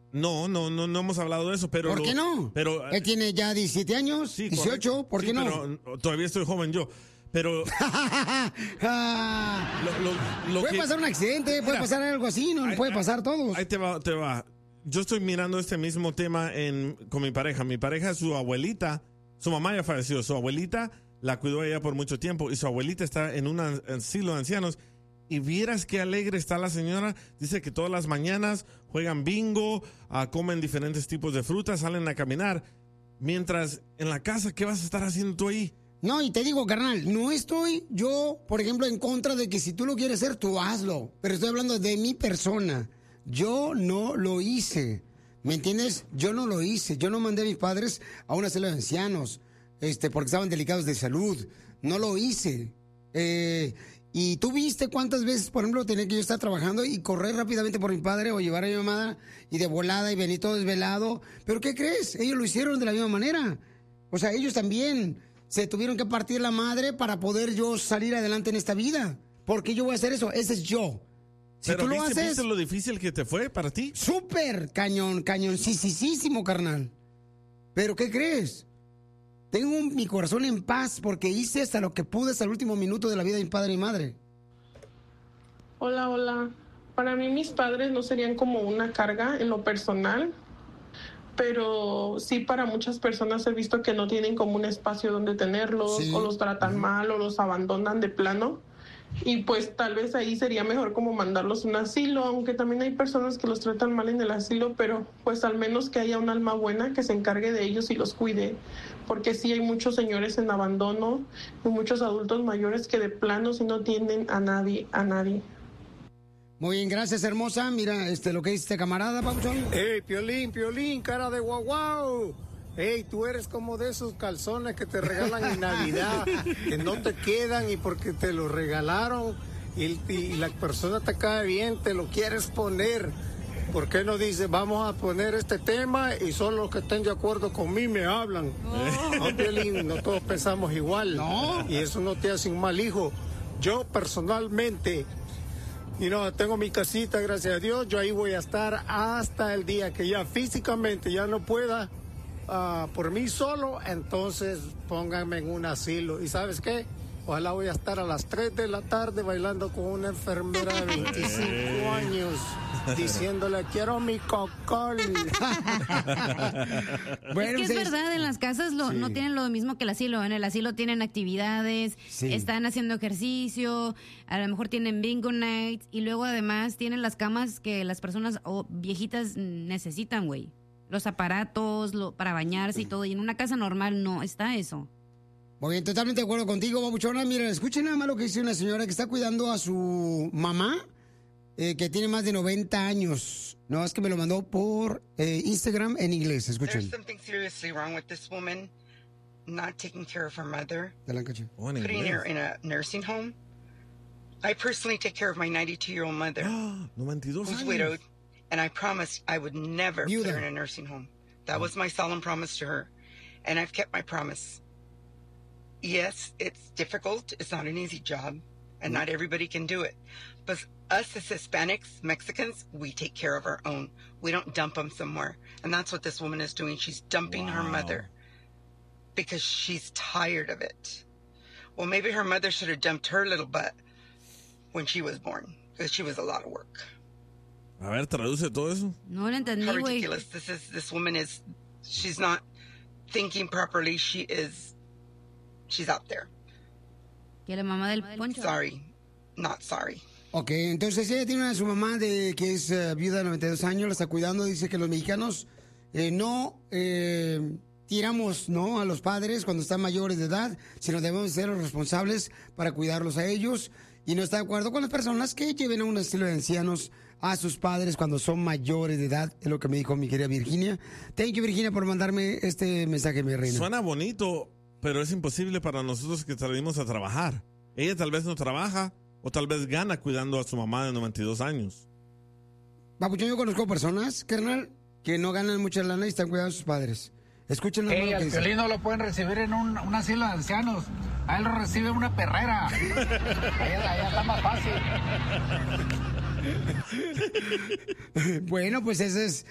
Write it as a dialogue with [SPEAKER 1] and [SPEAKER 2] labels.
[SPEAKER 1] No hemos hablado de eso, pero...
[SPEAKER 2] ¿Por qué no?
[SPEAKER 1] Pero,
[SPEAKER 2] él tiene ya 17 años,
[SPEAKER 1] sí,
[SPEAKER 2] 18,
[SPEAKER 1] correcto.
[SPEAKER 2] ¿por qué
[SPEAKER 1] sí,
[SPEAKER 2] no?
[SPEAKER 1] Pero todavía estoy joven yo, pero...
[SPEAKER 2] puede pasar un accidente, puede pasar algo así, no puede pasar todos.
[SPEAKER 1] Ahí te va. Yo estoy mirando este mismo tema con mi pareja. Mi pareja, su abuelita, su mamá ya falleció, su abuelita la cuidó ella por mucho tiempo y su abuelita está en un asilo de ancianos. Y vieras qué alegre está la señora. Dice que todas las mañanas juegan bingo, comen diferentes tipos de frutas, salen a caminar. Mientras en la casa, ¿qué vas a estar haciendo tú ahí?
[SPEAKER 2] No, y te digo, carnal, no estoy yo, por ejemplo, en contra de que si tú lo quieres hacer, tú hazlo. Pero estoy hablando de mi persona. Yo no lo hice. ¿Me entiendes? Yo no lo hice. Yo no mandé a mis padres a una celda de ancianos, porque estaban delicados de salud. No lo hice. Y tú viste cuántas veces, por ejemplo, tenía que yo estar trabajando y correr rápidamente por mi padre o llevar a mi mamá y de volada y venir todo desvelado. ¿Pero qué crees? Ellos lo hicieron de la misma manera. O sea, ellos también se tuvieron que partir la madre para poder yo salir adelante en esta vida. ¿Por qué yo voy a hacer eso? Ese es yo. Si
[SPEAKER 1] pero
[SPEAKER 2] tú lo haces,
[SPEAKER 1] ¿viste lo difícil que te fue para ti?
[SPEAKER 2] Súper cañoncísimo, carnal. ¿Pero qué crees? Tengo mi corazón en paz porque hice hasta lo que pude hasta el último minuto de la vida de mi padre y madre.
[SPEAKER 3] Hola. Para mí mis padres no serían como una carga en lo personal, pero sí para muchas personas he visto que no tienen como un espacio donde tenerlos, sí, o los tratan mal o los abandonan de plano. Y pues tal vez ahí sería mejor como mandarlos a un asilo, aunque también hay personas que los tratan mal en el asilo, pero pues al menos que haya un alma buena que se encargue de ellos y los cuide, porque sí hay muchos señores en abandono y muchos adultos mayores que de plano si no tienen a nadie.
[SPEAKER 2] Muy bien, gracias, hermosa. Mira, lo que dice este camarada, Papuchón.
[SPEAKER 4] Hey, Piolín, cara de guau. Hey, tú eres como de esos calzones que te regalan en Navidad, que no te quedan y porque te los regalaron y la persona te cae bien, te lo quieres poner. ¿Por qué no dices, vamos a poner este tema y solo los que estén de acuerdo conmigo me hablan? No, Piolín, no todos pensamos igual. No. Y eso no te hace un mal hijo. Yo personalmente, tengo mi casita, gracias a Dios, yo ahí voy a estar hasta el día que ya físicamente ya no pueda. Por mí solo, entonces pónganme en un asilo. ¿Y sabes qué? Ojalá voy a estar a las 3 de la tarde bailando con una enfermera de 25 años diciéndole quiero mi cocol.
[SPEAKER 5] Bueno, es verdad, en las casas no tienen lo mismo que el asilo. En el asilo tienen actividades, están haciendo ejercicio, a lo mejor tienen bingo nights y luego además tienen las camas que las personas viejitas necesitan, güey. Los aparatos para bañarse y todo. Y en una casa normal no está eso.
[SPEAKER 2] Muy bien, totalmente de acuerdo contigo, babuchona. Mira, escuchen nada más lo que dice una señora que está cuidando a su mamá, que tiene más de 90 años. No, es que me lo mandó por Instagram en inglés. Escuchen.
[SPEAKER 6] There's something seriously wrong with this woman not taking care of her mother,
[SPEAKER 2] putting
[SPEAKER 6] her in a nursing home. I personally take care of my 92-year-old mother,
[SPEAKER 1] 92
[SPEAKER 6] who's
[SPEAKER 1] años.
[SPEAKER 6] widowed. And I promised I would never put her in a nursing home. That was my solemn promise to her. And I've kept my promise. Yes, it's difficult. It's not an easy job. And not everybody can do it. But us as Hispanics, Mexicans, we take care of our own. We don't dump them somewhere. And that's what this woman is doing. She's dumping her mother because she's tired of it. Well, maybe her mother should have dumped her little butt when she was born, because she was a lot of work.
[SPEAKER 1] A ver, traduce todo eso.
[SPEAKER 5] No lo entendí,
[SPEAKER 6] How
[SPEAKER 5] güey.
[SPEAKER 6] ridiculous. This woman is, she's not thinking properly. She's out there.
[SPEAKER 5] Que la mamá del Poncho.
[SPEAKER 6] Sorry. Not sorry.
[SPEAKER 2] Ok, entonces ella tiene a su mamá que es viuda de 92 años, la está cuidando. Dice que los mexicanos no tiramos a los padres cuando están mayores de edad, sino debemos ser los responsables para cuidarlos a ellos. Y no está de acuerdo con las personas que lleven a un asilo de ancianos a sus padres cuando son mayores de edad. Es lo que me dijo mi querida Virginia. Thank you, Virginia, por mandarme este mensaje, mi reina.
[SPEAKER 1] Suena bonito, pero es imposible para nosotros que salimos a trabajar. Ella tal vez no trabaja o tal vez gana cuidando a su mamá de 92 años.
[SPEAKER 2] Papuchón, yo conozco personas, carnal, que no ganan mucha lana y están cuidando a sus padres. Escuchen lo que
[SPEAKER 7] al
[SPEAKER 2] dice.
[SPEAKER 7] Piolín no lo pueden recibir en un asilo de ancianos. A él lo recibe una perrera. Allá está más fácil.
[SPEAKER 2] Bueno, pues ese es